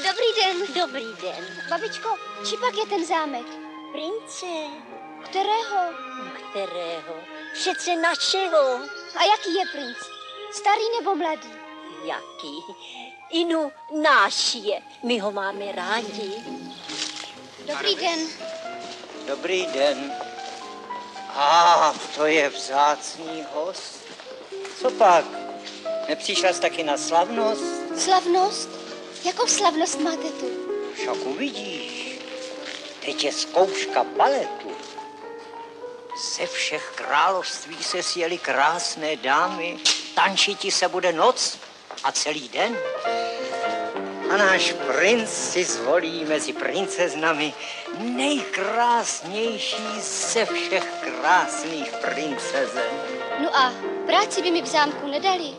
Dobrý den. Dobrý den. Babičko, či pak je ten zámek? Prince. Kterého? Kterého? Přece našeho. A jaký je princ? Starý nebo mladý? Jaký? Inu, náš je. My ho máme rádi. Dobrý den. Dobrý den. To je vzácný host. Co pak? Nepřišla jsi taky na slavnost? Slavnost? Jakou slavnost máte tu? Však uvidíš. Teď je zkouška baletu. Ze všech království se sjeli krásné dámy. Tančiti se bude noc a celý den. A náš princ si zvolí mezi princeznami nejkrásnější ze všech krásných princezen. No a práci by mi v zámku nedali.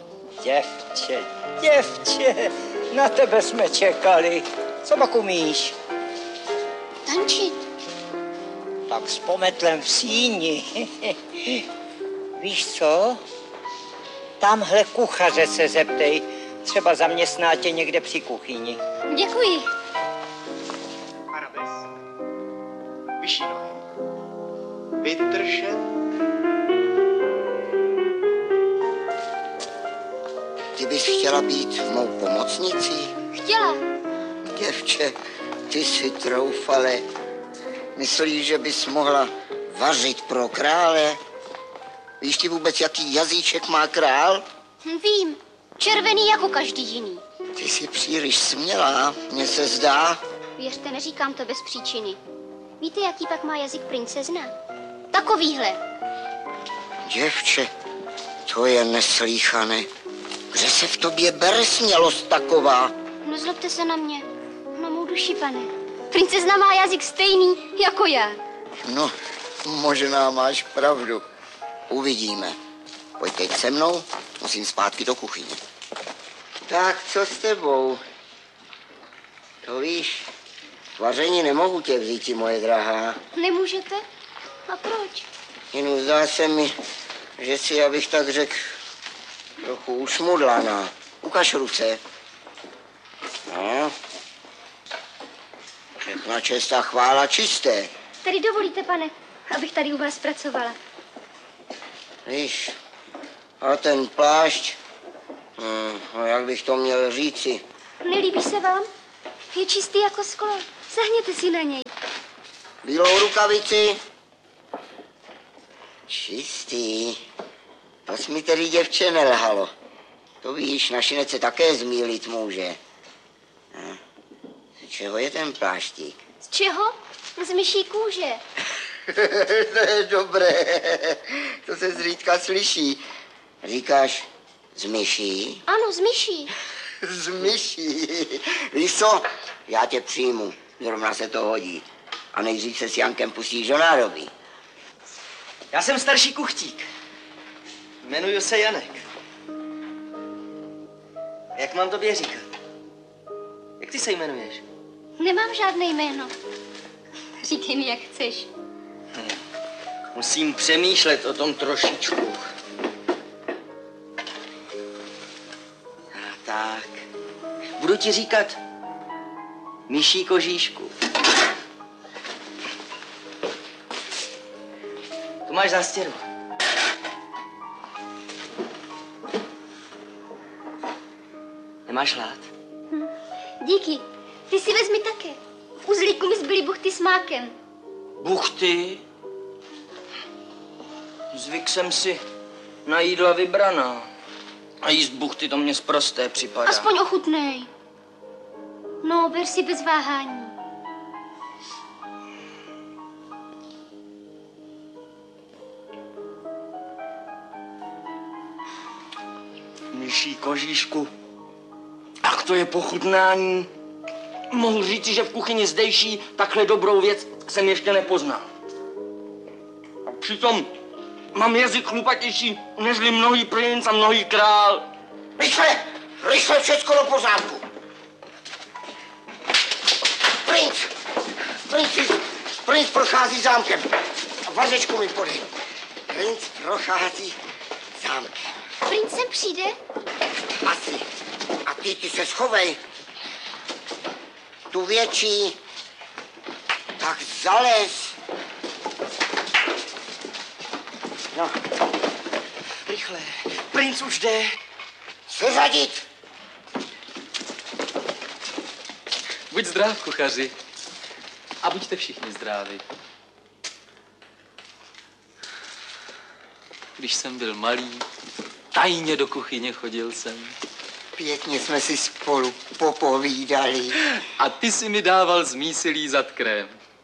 Děvče, na tebe jsme čekali. Co pak umíš? Tančit. Tak s pometlem v síni. Víš co? Tamhle kuchaře se zeptej. Třeba zaměstná tě někde při kuchyni. Děkuji. Arabes. Vyšší nohy. Vydržet. Ty bys chtěla být mou pomocnicí? Chtěla. Děvče, ty si troufale. Myslíš, že bys mohla vařit pro krále? Víš ty vůbec, jaký jazyček má král? Vím. Červený jako každý jiný. Ty jsi příliš smělá, mně se zdá. Věřte, neříkám to bez příčiny. Víte, jaký pak má jazyk princezna? Takovýhle. Děvče, to je neslýchané. Kde se v tobě bere smělost taková? Nezlobte se na mě. Na mou duši, pane. Princezna má jazyk stejný jako já. No, možná máš pravdu. Uvidíme. Pojď teď se mnou, musím zpátky do kuchyně. Tak, co s tebou? To víš, vaření nemohu tě vzít, moje drahá. Nemůžete? A proč? Jen zdá se mi, že si, abych tak řekl, trochu ušmudlaná. Ukaž ruce. No. Všechna čest a chvála čisté. Tady dovolíte, pane, abych tady u vás pracovala. Víš, a ten plášť, jak bych to měl říci? Nelíbí se vám? Je čistý jako sklo. Sahněte si na něj. Bílou rukavici. Čistý. To jsi mi tedy, děvče, nelhalo. To víš, našinec se také zmýlit může. Z čeho je ten pláštík? Z čeho? Z myší kůže. To je dobré. To se zřídka slyší. Říkáš z myší? Ano, z myší. Z myší. Víš co? Já tě přijmu. Zrovna se to hodí. A nejdřív se s Jankem pustíš do nádoby. Já jsem starší kuchtík. Jmenuji se Janek. Jak mám tobě říkat? Jak ty se jmenuješ? Nemám žádné jméno. Říkej mi, jak chceš. Musím přemýšlet o tom trošičku. Tak. Budu ti říkat myší kožíšku. Tu máš zástěru. Nemáš hlad? Díky. Ty si vezmi také. V uzlíku mi zbyly buchty s mákem. Buchty? Zvyk jsem si na jídla vybraná. A jíst buchty to mě sprosté připadá. Aspoň ochutnej. No, ber si bez váhání. Myší kožíšku. Tak to je pochutnání. Mohu říci, že v kuchyni zdejší takhle dobrou věc jsem ještě nepoznal. A přitom mám jazyk chlupatější nežli mnohý princ a mnohý král. Rychle! Rychle, všecko do pořádku! Princ prochází zámkem. Vařečku mi podej. Princ prochází zámkem. Princ sem přijde? Asi. A ty se schovej. tu větší. Tak zalez. No, Rychle, princ už jde. seřadit. Buď zdrav, kuchaři. A buďte všichni zdraví. Když jsem byl malý, tajně do kuchyně chodil jsem. Pěkně jsme si spolu popovídali. A ty si mi dával z mísy lízat krém.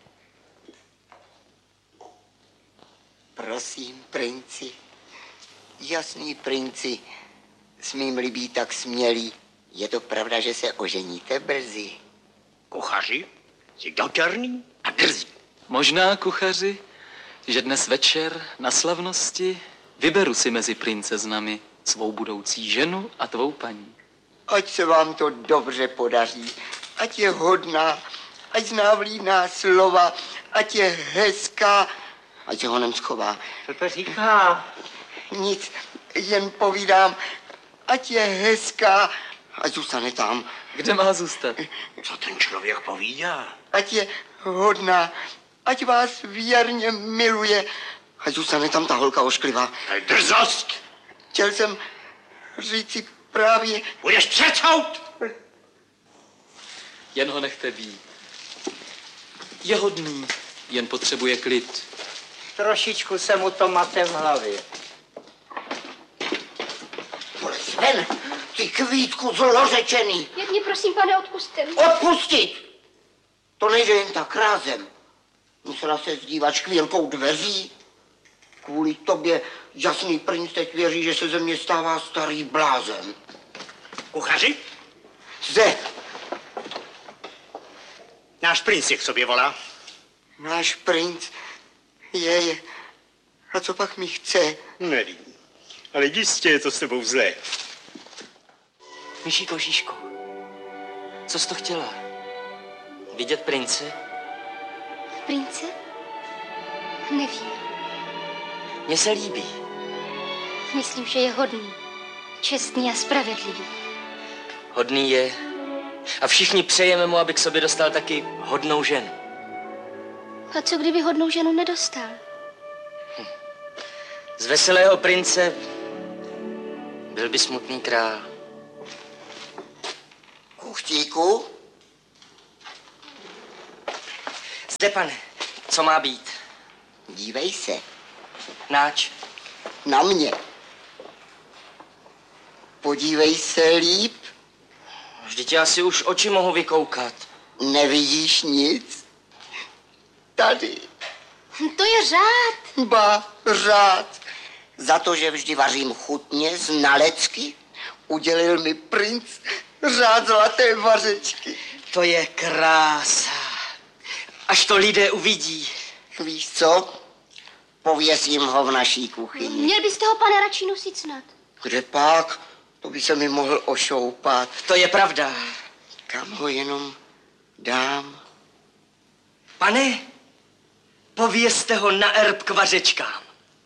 Prosím, princi. Jasný princi. Smím libí tak smělý. Je to pravda, že se oženíte brzy? Kuchaři, jsi dotěrný a drzý. Možná, kuchaři, že dnes večer na slavnosti vyberu si mezi princeznami svou budoucí ženu a tvou paní. Ať se vám to dobře podaří. Ať je hodná, ať zná vlídná slova, ať je hezká, ať se honem schová. Co to říká? Nic, jen povídám, ať je hezká, ať zůstane tam. Kde má zůstat? Co ten člověk povídá? Ať je hodná, ať vás věrně miluje, ať zůstane tam ta holka ošklivá. To je drzost. Chtěl jsem říci právě, Budeš přecout. Jen ho nechte být. Je hodný, jen potřebuje klid. Trošičku se mu to mate v hlavě. pole Sven, ty kvítku zlořečený, Jak mě prosím, pane, odpusťte. odpustit. To nejde jen tak rázem. Musela se zdívat škvílkou dveří. Kvůli tobě jasný princ teď věří, že se ze mě stává starý blázen. Kuchaři, Zde, náš princ je k sobě volá. náš princ je. A co pak mi chce? Nevím, ale jistě je to s tebou zlé. Myší kožíšku, co jsi to chtěla? Vidět prince? Prince? Nevím. Mně se líbí. Myslím, že je hodný, čestný a spravedlivý. Hodný je. A všichni přejeme mu, aby k sobě dostal taky hodnou ženu. A co kdyby hodnou ženu nedostal? Z veselého prince byl by smutný král. Kuchtíku, Zde, pane, co má být? dívej se Náč? na mě. Podívej se líp, Vždyť já si už oči mohu vykoukat. nevidíš nic. Tady, To je řád. ba, řád. Za to, že vždy vařím chutně, znalecky, udělil mi princ řád zlaté vařečky. To je krása. Až to lidé uvidí. Víš co? Pověsím ho v naší kuchyni. Měl byste ho, pane, radši nosit snad. Kde pak? To by se mi mohl ošoupat. To je pravda. Kam ho jenom dám? Pane, povězte ho na erb k vařečkám.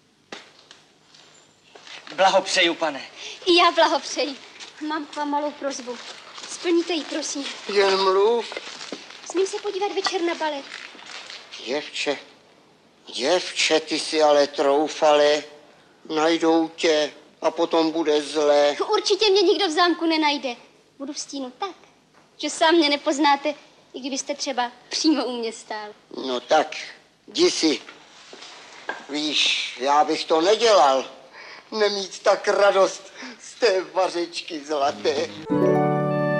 Blahopřeju, pane. I já blahopřeji. Mám k vám malou prozbu. Splníte ji, prosím. Jen mluv. Smím se podívat večer na balet. Děvče, ty si ale troufale. Najdou tě a potom bude zlé. Určitě mě nikdo v zámku nenajde. Budu v stínu tak, že sám mě nepoznáte, i kdybyste třeba přímo u mě stál. No tak, jdi si. Víš, já bych to nedělal. Nemít tak radost z té vařečky zlaté.